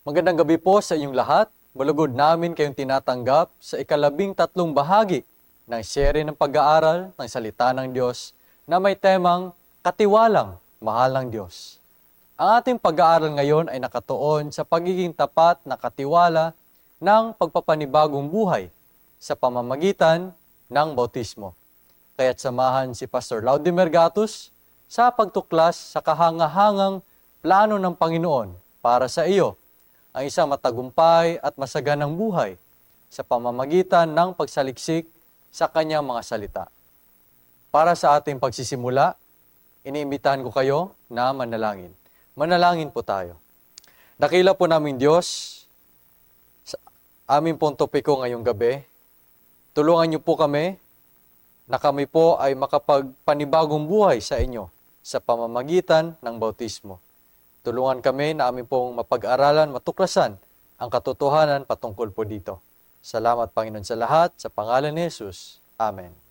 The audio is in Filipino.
Magandang gabi po sa inyong lahat. Malugod namin kayong tinatanggap sa ika-13 bahagi ng serye ng pag-aaral ng Salita ng Diyos na may temang Katiwalang Mahal ng Diyos. Ang ating pag-aaral ngayon ay nakatuon sa pagiging tapat na katiwala ng pagpapanibagong buhay sa pamamagitan ng bautismo. Kaya't samahan si Pastor Laudimer Gatus sa pagtuklas sa kahangahangang plano ng Panginoon para sa iyo, ang isang matagumpay at masaganang buhay sa pamamagitan ng pagsaliksik sa kanyang mga salita. Para sa ating pagsisimula, iniimbitahan ko kayo na manalangin. Manalangin po tayo. Dakila po namin Diyos, sa aming pong topiko ngayong gabi, tulungan niyo po kami na kami po ay makapagpanibagong buhay sa inyo sa pamamagitan ng bautismo. Tulungan kami na amin pong mapag-aralan, matuklasan ang katotohanan patungkol po dito. Salamat Panginoon sa lahat, sa pangalan ni Jesus. Amen.